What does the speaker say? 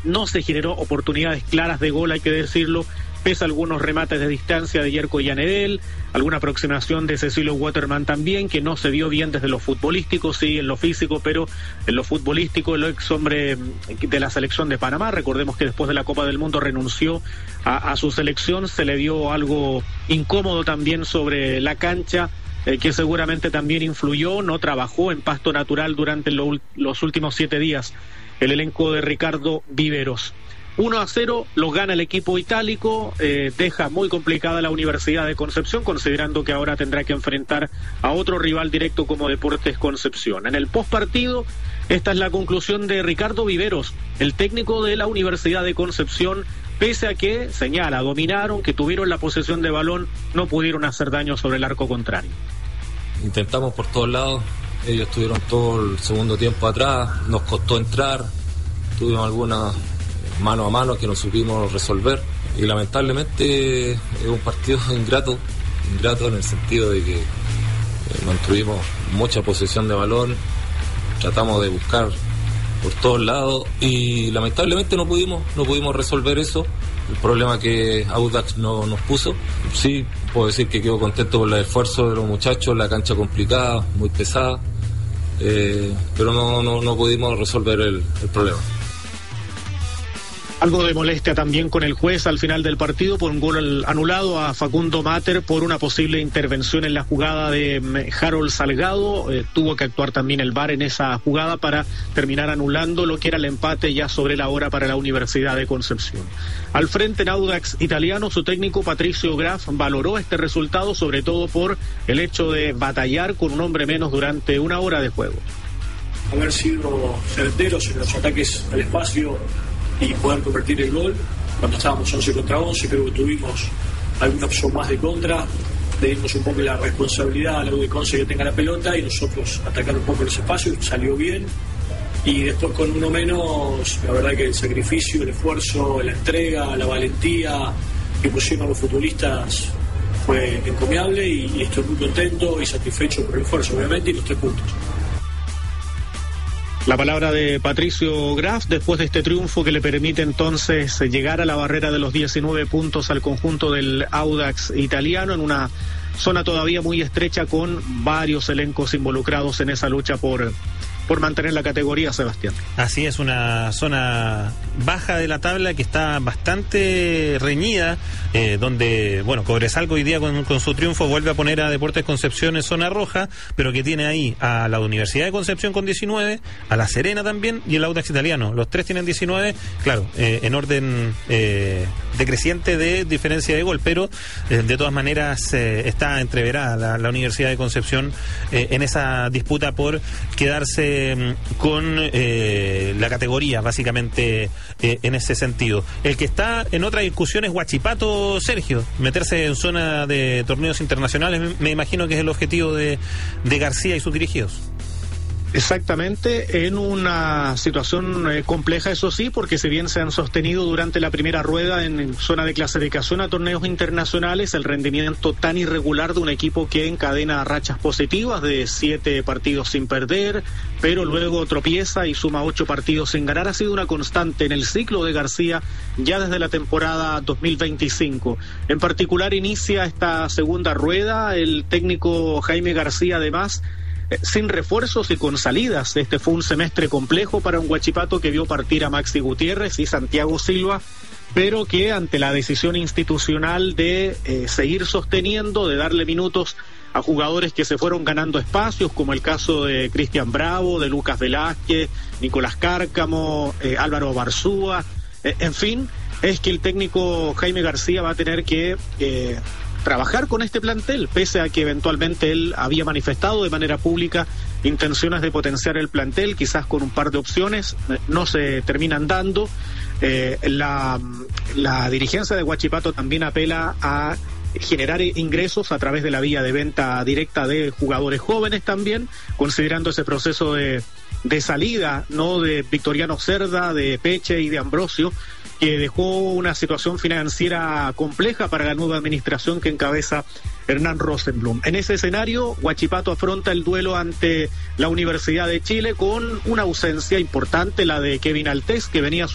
no se generó oportunidades claras de gol, hay que decirlo, pese a algunos remates de distancia de Yerko Yanedel, alguna aproximación de Cecilio Waterman también, que no se vio bien desde lo futbolístico, sí en lo físico, pero en lo futbolístico el ex hombre de la selección de Panamá, recordemos que después de la Copa del Mundo renunció a su selección, se le dio algo incómodo también sobre la cancha, que seguramente también influyó, no trabajó en pasto natural durante los últimos 7 días el elenco de Ricardo Viveros. 1-0 los gana el equipo itálico, deja muy complicada la Universidad de Concepción, considerando que ahora tendrá que enfrentar a otro rival directo como Deportes Concepción. En el postpartido, esta es la conclusión de Ricardo Viveros, el técnico de la Universidad de Concepción, pese a que, señala, dominaron, que tuvieron la posesión de balón, no pudieron hacer daño sobre el arco contrario. Intentamos por todos lados, ellos tuvieron todo el segundo tiempo atrás, nos costó entrar, tuvimos algunas mano a mano que no supimos resolver y lamentablemente es un partido ingrato en el sentido de que mantuvimos mucha posesión de balón, tratamos de buscar por todos lados y lamentablemente no pudimos resolver eso, el problema que Audax no nos puso. Sí, puedo decir que quedo contento por el esfuerzo de los muchachos, la cancha complicada, muy pesada, pero no pudimos resolver el problema. Algo de molestia también con el juez al final del partido por un gol anulado a Facundo Mater por una posible intervención en la jugada de Harold Salgado. Tuvo que actuar también el VAR en esa jugada para terminar anulando lo que era el empate ya sobre la hora para la Universidad de Concepción. Al frente en Audax Italiano, su técnico Patricio Graf valoró este resultado sobre todo por el hecho de batallar con un hombre menos durante una hora de juego. Haber sido certeros en los ataques al espacio y poder convertir el gol cuando estábamos 11 contra 11, creo que tuvimos alguna opción más de contra, le dimos un poco la responsabilidad a la U de Conce que tenga la pelota y nosotros atacar un poco los espacios, salió bien y después con uno menos, la verdad que el sacrificio, el esfuerzo, la entrega, la valentía que pusieron los futbolistas fue encomiable y estoy muy contento y satisfecho por el esfuerzo, obviamente, y los 3 puntos. La palabra de Patricio Graf después de este triunfo que le permite entonces llegar a la barrera de los 19 puntos al conjunto del Audax Italiano en una zona todavía muy estrecha con varios elencos involucrados en esa lucha por mantener la categoría, Sebastián. Así es, una zona baja de la tabla que está bastante reñida, donde, bueno, Cobresal hoy día con su triunfo vuelve a poner a Deportes Concepción en zona roja, pero que tiene ahí a la Universidad de Concepción con 19, a La Serena también y el Audax Italiano. Los 3 tienen 19, claro, en orden decreciente de diferencia de gol, pero de todas maneras está entreverada la Universidad de Concepción en esa disputa por quedarse con la categoría, básicamente, en ese sentido. El que está en otra discusión es Huachipato, Sergio. Meterse en zona de torneos internacionales, me imagino que es el objetivo de García y sus dirigidos. Exactamente, en una situación compleja, eso sí, porque si bien se han sostenido durante la primera rueda en zona de clasificación a torneos internacionales, el rendimiento tan irregular de un equipo que encadena rachas positivas de 7 partidos sin perder, pero luego tropieza y suma 8 partidos sin ganar, ha sido una constante en el ciclo de García ya desde la temporada 2025. En particular inicia esta segunda rueda el técnico Jaime García, además, sin refuerzos y con salidas. Este fue un semestre complejo para un Huachipato que vio partir a Maxi Gutiérrez y Santiago Silva, pero que ante la decisión institucional de seguir sosteniendo, de darle minutos a jugadores que se fueron ganando espacios, como el caso de Cristian Bravo, de Lucas Velázquez, Nicolás Cárcamo, Álvaro Barzúa, en fin, es que el técnico Jaime García va a tener que trabajar con este plantel, pese a que eventualmente él había manifestado de manera pública intenciones de potenciar el plantel, quizás con un par de opciones, no se terminan dando. La dirigencia de Huachipato también apela a generar ingresos a través de la vía de venta directa de jugadores jóvenes también, considerando ese proceso de salida, ¿no?, de Victoriano Cerda, de Peche y de Ambrosio, que dejó una situación financiera compleja para la nueva administración que encabeza Hernán Rosenblum. En ese escenario, Huachipato afronta el duelo ante la Universidad de Chile con una ausencia importante, la de Kevin Altés, que venía